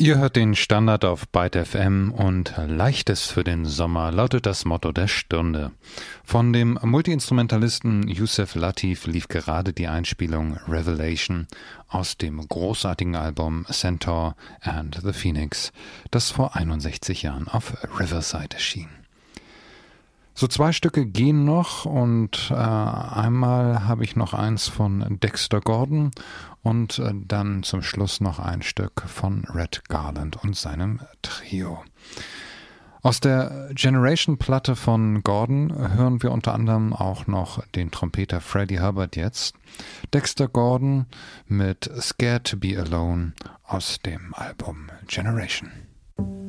Ihr hört den Standard auf Byte FM und Leichtes für den Sommer lautet das Motto der Stunde. Von dem Multiinstrumentalisten Yusef Lateef lief gerade die Einspielung Revelation aus dem großartigen Album Centaur and the Phoenix, das vor 61 Jahren auf Riverside erschien. So 2 Stücke gehen noch und einmal habe ich noch eins von Dexter Gordon und dann zum Schluss noch ein Stück von Red Garland und seinem Trio. Aus der Generation-Platte von Gordon hören wir unter anderem auch noch den Trompeter Freddie Hubbard jetzt. Dexter Gordon mit Scared to be Alone aus dem Album Generation.